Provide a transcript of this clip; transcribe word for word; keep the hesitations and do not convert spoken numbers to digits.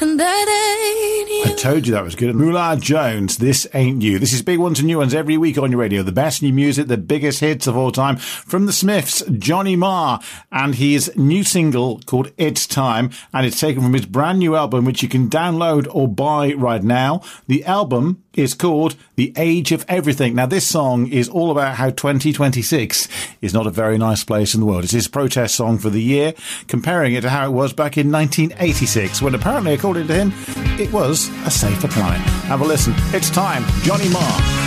and that ain't you. I told you that was good. Moolah Jones, This Ain't You. This is Big Ones and New Ones every week on your radio. The best new music, the biggest hits of all time. From the Smiths, Johnny Marr, and his new single called It's Time, and it's taken from his brand new album, which you can download or buy right now. The album is called The Age of Everything. Now, this song is all about how twenty twenty-six is not a very nice place in the world. It's his protest song for the year, comparing it to how it was back in nineteen eighty-six, when apparently, according to him, it was a safer time. Have a listen. It's Time, Johnny Marr.